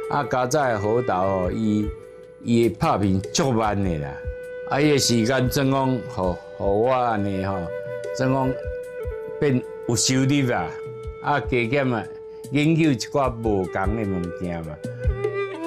啊，加早的好豆哦，伊的拍片足慢的啦，啊，伊的时间怎讲，互我安尼吼，怎讲变有收入啦，啊，加减啊，研究一寡无共的物件嘛，